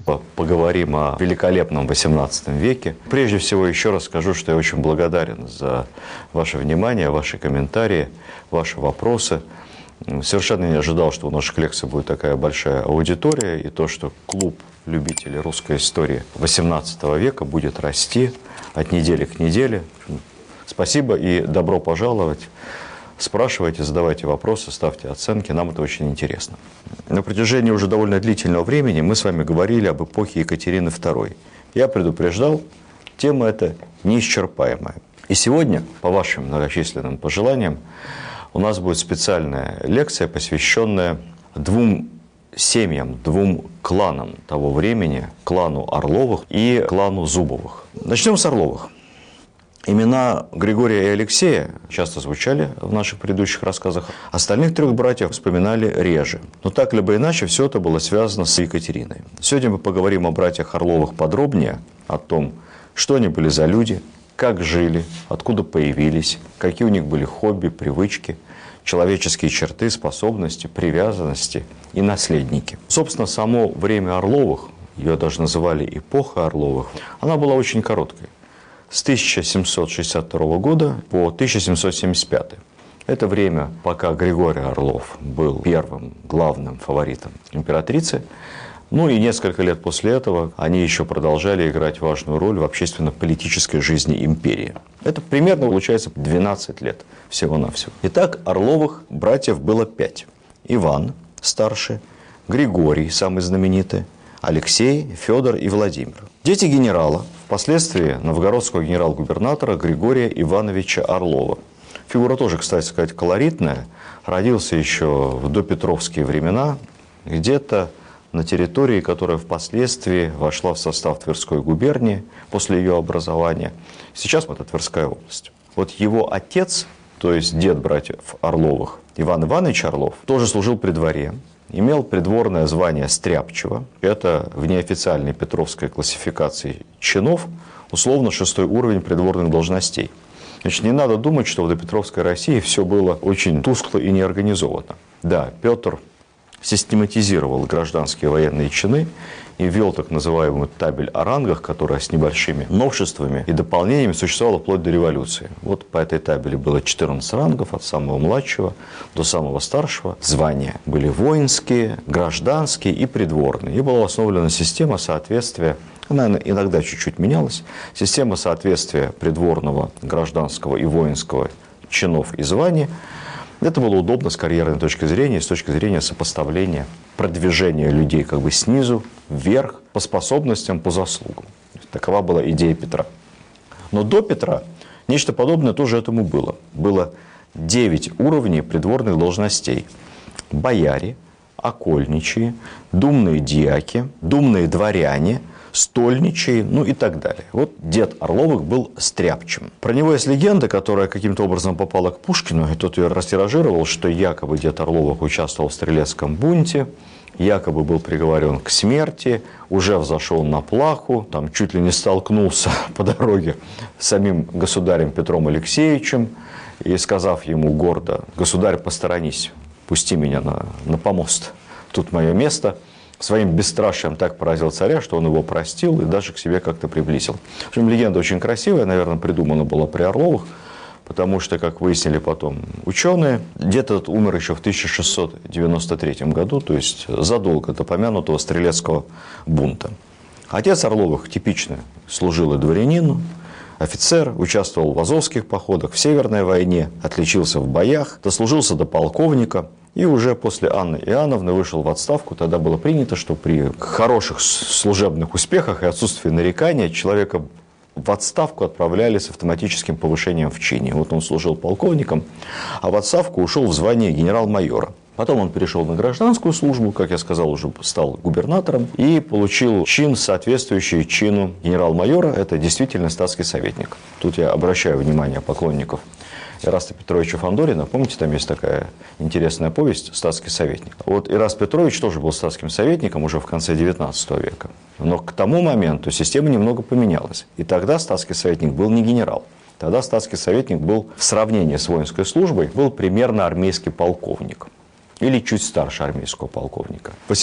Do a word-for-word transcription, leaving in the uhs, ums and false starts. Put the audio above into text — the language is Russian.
Поговорим о великолепном восемнадцатом веке. Прежде всего, еще раз скажу, что я очень благодарен за ваше внимание, ваши комментарии, ваши вопросы. Совершенно не ожидал, что у наших лекций будет такая большая аудитория, и то, что клуб любителей русской истории восемнадцатого века будет расти от недели к неделе. Спасибо и добро пожаловать. Спрашивайте, задавайте вопросы, ставьте оценки, нам это очень интересно. На протяжении уже довольно длительного времени мы с вами говорили об эпохе Екатерины второй. Я предупреждал, тема эта неисчерпаемая. И сегодня, по вашим многочисленным пожеланиям, у нас будет специальная лекция, посвященная двум семьям, двум кланам того времени, клану Орловых и клану Зубовых. Начнем с Орловых. Имена Григория и Алексея часто звучали в наших предыдущих рассказах. Остальных трех братьев вспоминали реже. Но так либо иначе, все это было связано с Екатериной. Сегодня мы поговорим о братьях Орловых подробнее, о том, что они были за люди, как жили, откуда появились, какие у них были хобби, привычки, человеческие черты, способности, привязанности и наследники. Собственно, само время Орловых, ее даже называли эпоха Орловых, она была очень короткой. С тысяча семьсот шестьдесят второго года по тысяча семьсот семьдесят пятый. Это время, пока Григорий Орлов был первым главным фаворитом императрицы. Ну и несколько лет после этого они еще продолжали играть важную роль в общественно-политической жизни империи. Это примерно получается двенадцать лет всего-навсего. Итак, Орловых братьев было пять. Иван, старший, Григорий, самый знаменитый, Алексей, Федор и Владимир. Дети генерала, впоследствии новгородского генерал-губернатора Григория Ивановича Орлова. Фигура тоже, кстати сказать, колоритная. Родился еще в допетровские времена, где-то на территории, которая впоследствии вошла в состав Тверской губернии после ее образования. Сейчас это Тверская область. Вот его отец, то есть дед братьев Орловых, Иван Иванович Орлов, тоже служил при дворе. Имел придворное звание стряпчего. Это в неофициальной петровской классификации чинов, условно шестой уровень придворных должностей. Значит, не надо думать, что в допетровской России все было очень тускло и неорганизовано. Да, Петр систематизировал гражданские военные чины и ввел так называемую табель о рангах, которая с небольшими новшествами и дополнениями существовала вплоть до революции. Вот по этой табели было четырнадцать рангов, от самого младшего до самого старшего. Звания были воинские, гражданские и придворные. И была установлена система соответствия, она иногда чуть-чуть менялась, система соответствия придворного, гражданского и воинского чинов и званий. Это было удобно с карьерной точки зрения, с точки зрения сопоставления, продвижения людей как бы снизу вверх по способностям, по заслугам. Такова была идея Петра. Но до Петра нечто подобное тоже этому было. Было девять уровней придворных должностей. Бояре, окольничьи, думные дьяки, думные дворяне, стольничий, ну и так далее. Вот дед Орловых был стряпчим. Про него есть легенда, которая каким-то образом попала к Пушкину, и тот ее растиражировал, что якобы дед Орловых участвовал в стрелецком бунте, якобы был приговорен к смерти, уже взошел на плаху, там чуть ли не столкнулся по дороге с самим государем Петром Алексеевичем, и сказав ему гордо: «Государь, посторонись, пусти меня на, на помост, тут мое место», своим бесстрашием так поразил царя, что он его простил и даже к себе как-то приблизил. В общем, легенда очень красивая, наверное, придумана была при Орловых, потому что, как выяснили потом ученые, дед этот умер еще в тысяча шестьсот девяносто третьем году, то есть задолго до помянутого стрелецкого бунта. Отец Орловых типично служил и дворянину, офицер, участвовал в азовских походах, в Северной войне, отличился в боях, дослужился до полковника. И уже после Анны Иоанновны вышел в отставку. Тогда было принято, что при хороших служебных успехах и отсутствии нарекания человека в отставку отправляли с автоматическим повышением в чине. Вот он служил полковником, а в отставку ушел в звание генерал-майора. Потом он перешел на гражданскую службу, как я сказал, уже стал губернатором и получил чин, соответствующий чину генерал-майора. Это действительно статский советник. Тут я обращаю внимание поклонников Ираста Петровича Фандорина. Помните, там есть такая интересная повесть «Статский советник». Вот Ираст Петрович тоже был статским советником уже в конце девятнадцатого века. Но к тому моменту система немного поменялась. И тогда статский советник был не генерал. Тогда статский советник был в сравнении с воинской службой, был примерно армейский полковник. Или чуть старше армейского полковника.